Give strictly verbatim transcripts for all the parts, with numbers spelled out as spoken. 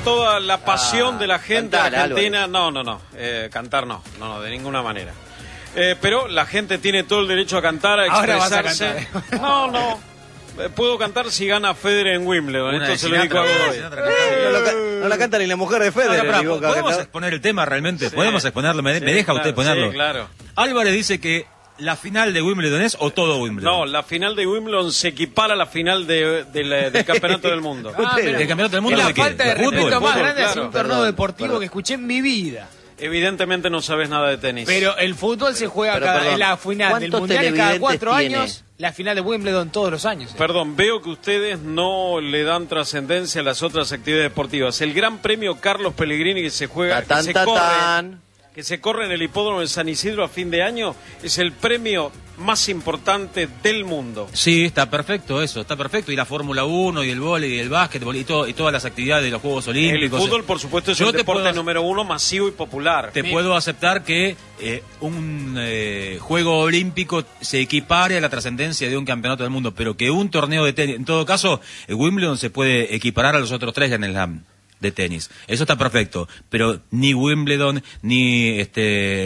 toda la pasión ah, de la gente cantar, argentina. Álvarez. No, no, no, eh, cantar no, no, no, de ninguna manera. Eh, pero la gente tiene todo el derecho a cantar, a expresarse. Ahora vas a cantar. No, no. Eh, puedo cantar si gana Federer en Wimbledon. Una Esto se lo digo a Godoy. No, lo ca- no la canta ni la mujer de Federer. No, no, ni Boca, ¿podemos canta- exponer el tema realmente? Sí. ¿Podemos exponerlo? ¿Me, Sí, me deja claro, usted ponerlo? Sí, claro. Álvarez dice que la final de Wimbledon es o todo Wimbledon. No, la final de Wimbledon se equipara a la final de, de la- del campeonato del mundo. Ah, pero ¿Del campeonato del mundo es la de qué? falta de ¿De fútbol? respeto más Fútbol, grande hacia claro. un torneo Perdón, deportivo perdón. que escuché en mi vida. Evidentemente no sabes nada de tenis. Pero el fútbol se juega Pero, cada, perdón, en la final del ¿cuántos mundial cada televidentes cuatro tiene? años, la final de Wimbledon todos los años. ¿eh? Perdón, veo que ustedes no le dan trascendencia a las otras actividades deportivas. El Gran Premio Carlos Pellegrini que se juega, Ta, tan, que, se ta, corre, tan. que se corre en el hipódromo de San Isidro a fin de año, es el premio más importante del mundo. Sí, está perfecto eso, está perfecto. Y la Fórmula uno, y el vóley, y el básquetbol, y, todo, y todas las actividades de los Juegos El Olímpicos. fútbol, por supuesto, es Yo el te deporte puedo- número uno masivo y popular. Te Mi- puedo aceptar que eh, un eh, juego olímpico se equipare a la trascendencia de un campeonato del mundo, pero que un torneo de tenis, en todo caso, el Wimbledon se puede equiparar a los otros tres Grand Slam de tenis. Eso está perfecto, pero ni Wimbledon, ni este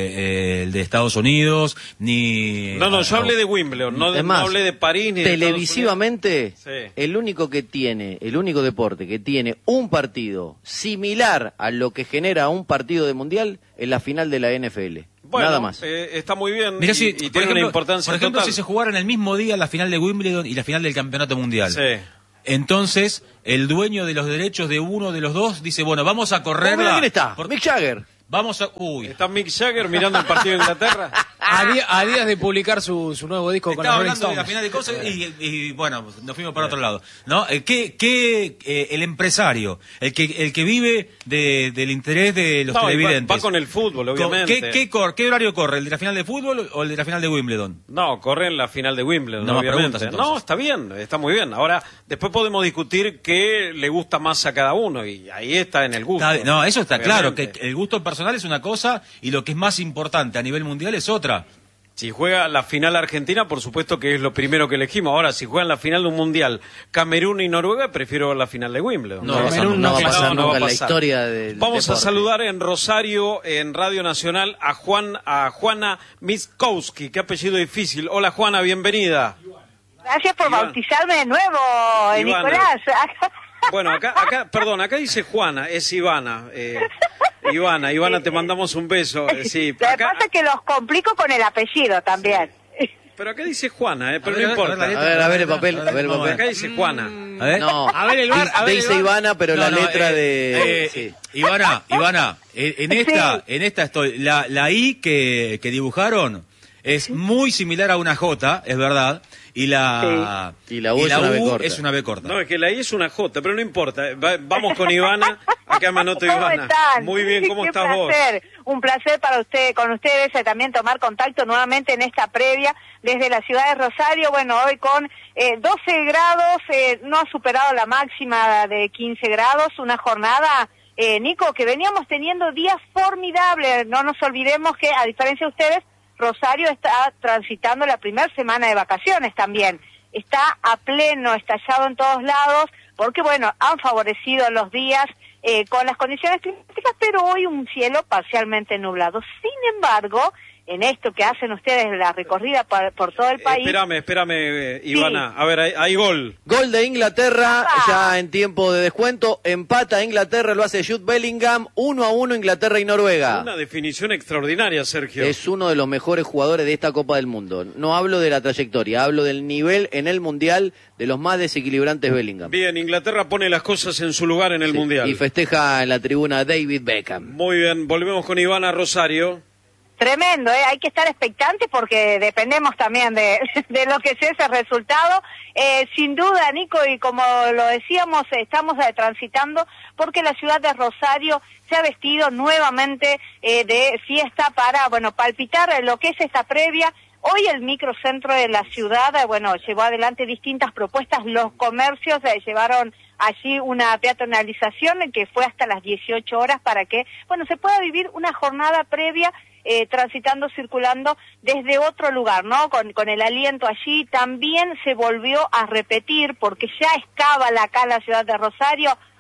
eh, el de Estados Unidos, ni... No, no, yo hablé de Wimbledon, no, de- Es más, no hablé de París ni de televisivamente, Estados Unidos. Sí. el único que tiene, el único deporte que tiene un partido similar a lo que genera un partido de mundial es la final de la N F L. Bueno, Nada más. eh, está muy bien Mirá y, si, y por tiene ejemplo, una importancia por ejemplo total. si se jugaran el mismo día la final de Wimbledon y la final del Campeonato Mundial. Sí. Entonces, el dueño de los derechos de uno de los dos dice, bueno, vamos a Oh, correrla. mirá quién está, por- Mick Jagger. Vamos a... Uy. Está Mick Jagger mirando el partido de Inglaterra. A, día- a días de publicar su, su nuevo disco con los Estaba Rolling hablando de la Stones. final de cosas y, y, bueno, nos fuimos para otro lado. ¿No? Eh, ¿Qué, qué, eh, el empresario, el que, el que vive de, del interés de los No, y va- televidentes? va con el fútbol, con- obviamente. ¿Qué, qué, cor- ¿Qué horario corre? ¿El de la final de fútbol o el de la final de Wimbledon? No, corre en la final de Wimbledon, No más obviamente. preguntas, entonces. No, está bien, está muy bien. Ahora, después podemos discutir qué le gusta más a cada uno y ahí está en el gusto. Está- no, eso está obviamente. claro, que el gusto personal es una cosa y lo que es más importante a nivel mundial es otra. Si juega la final Argentina, por supuesto que es lo primero que elegimos. Ahora, si juegan la final de un mundial Camerún y Noruega, prefiero ver la final de Wimbledon. No, va a pasar- Camerún no va a no, pasar no, no nunca va a en la pasar. historia del Vamos a deporte. saludar en Rosario, en Radio Nacional, a Juan, a Juana Miskowski. Qué apellido difícil. Hola, Juana, bienvenida. Gracias por Iván. bautizarme de nuevo, eh, Ivana. Nicolás. Bueno, acá, acá, perdón, acá dice Juana, es Ivana. Eh, Ivana, Ivana, te mandamos un beso. eh, sí, Lo que acá, pasa es que los complico con el apellido también. pero acá dice Juana, eh, pero A ver, no a ver, importa. a ver, A ver, a ver el papel, a ver el Vamos a ver. Acá papel. dice Juana. A ver. No, A ver el bar, a ver el dice bar. Ivana, pero No, la no, letra eh, de... eh, sí. Ivana, Ivana, en, en esta, Sí. en esta estoy. La, la I que, que dibujaron es muy similar a una J, es verdad, y la Sí. Y la U es una B corta. es una B corta. No, es que la I es una J, pero no importa. Va- vamos con Ivana. Acá me anoto ¿Cómo Ivana. están? Muy bien, ¿cómo Qué estás vos? placer. Un placer para usted, con ustedes eh, también tomar contacto nuevamente en esta previa desde la ciudad de Rosario. Bueno, hoy con eh, doce grados, eh, no ha superado la máxima de quince grados, una jornada, eh, Nico, que veníamos teniendo días formidables. No nos olvidemos que, a diferencia de ustedes, Rosario está transitando la primera semana de vacaciones también. Está a pleno, estallado en todos lados, porque bueno, han favorecido los días eh, con las condiciones climáticas, pero hoy un cielo parcialmente nublado. Sin embargo, en esto que hacen ustedes, la recorrida por, por todo el país... Espérame, espérame, eh, Ivana. A ver, hay, hay gol. Gol de Inglaterra, ¡Apa! ya en tiempo de descuento. Empata Inglaterra, lo hace Jude Bellingham. uno a uno Inglaterra y Noruega. Una definición extraordinaria, Sergio. Es uno de los mejores jugadores de esta Copa del Mundo. No hablo de la trayectoria, hablo del nivel en el Mundial de los más desequilibrantes Bellingham. Bien, Inglaterra pone las cosas en su lugar en el Sí, Mundial. y festeja en la tribuna David Beckham. Muy bien, volvemos con Ivana Rosario. Tremendo, ¿eh? Hay que estar expectantes porque dependemos también de, de lo que sea ese resultado. Eh, sin duda, Nico, y como lo decíamos, estamos eh, transitando porque la ciudad de Rosario se ha vestido nuevamente eh, de fiesta para, bueno, palpitar lo que es esta previa. Hoy el microcentro de la ciudad, eh, bueno, llevó adelante distintas propuestas. Los comercios eh, llevaron allí una peatonalización que fue hasta las dieciocho horas para que, bueno, se pueda vivir una jornada previa eh, transitando, circulando desde otro lugar, ¿no? Con, con el aliento allí. También se volvió a repetir, porque ya es cábala acá en la ciudad de Rosario,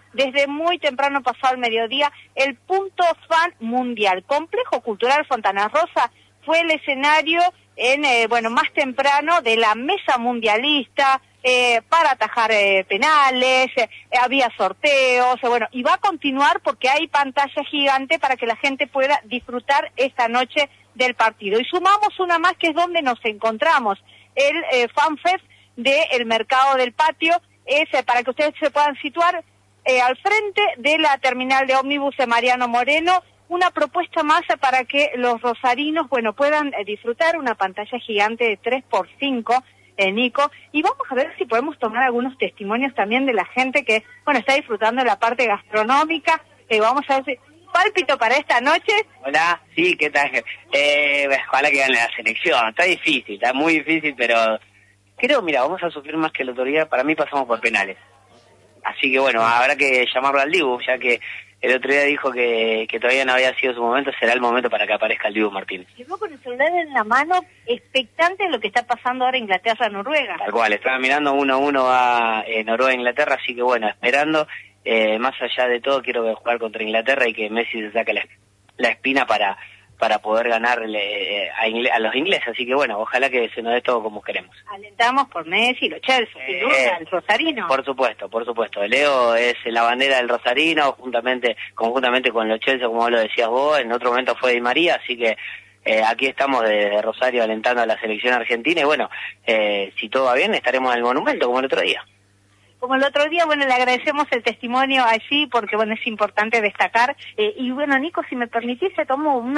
desde muy temprano pasado al mediodía, el punto fan mundial. Complejo Cultural Fontana Rosa fue el escenario en, eh, bueno, más temprano de la mesa mundialista, eh, para atajar eh, penales, eh, había sorteos, eh, bueno, y va a continuar porque hay pantalla gigante para que la gente pueda disfrutar esta noche del partido. Y sumamos una más, que es donde nos encontramos, el eh, FanFest del Mercado del Patio, es eh, para que ustedes se puedan situar eh, al frente de la terminal de ómnibus de Mariano Moreno, una propuesta más para que los rosarinos, bueno, puedan eh, disfrutar una pantalla gigante de tres por cinco, eh, Nico, y vamos a ver si podemos tomar algunos testimonios también de la gente que, bueno, está disfrutando de la parte gastronómica. Eh, vamos a ver si... ¿Pálpito para esta noche? Hola, sí, ¿qué tal? Eh, ojalá que gane la selección, está difícil, está muy difícil, pero creo, mira, vamos a sufrir más que el otro día, para mí pasamos por penales. Así que bueno, habrá que llamarlo al Dibu, ya que el otro día dijo que, que todavía no había sido su momento, será el momento para que aparezca el Dibu Martínez. Llegó con el celular en la mano, expectante de lo que está pasando ahora en Inglaterra-Noruega. Tal cual, estaba mirando uno a uno a eh, Noruega-Inglaterra, así que bueno, esperando, eh, más allá de todo, quiero jugar contra Inglaterra y que Messi se saque la, la espina para para poder ganarle a, ingle a los ingleses, así que bueno, ojalá que se nos dé todo como queremos. Alentamos por Messi, los Chelsea, sin duda, Eh, el rosarino. Por supuesto, por supuesto. Leo es la bandera del rosarino, juntamente, conjuntamente con los Chelsea, como lo decías vos, en otro momento fue Di María, así que eh, aquí estamos desde Rosario alentando a la selección argentina y bueno, eh, si todo va bien estaremos en el Monumento como el otro día. Como el otro día, bueno, le agradecemos el testimonio allí porque, bueno, es importante destacar. Eh, y bueno, Nico, si me permitís, se tomó una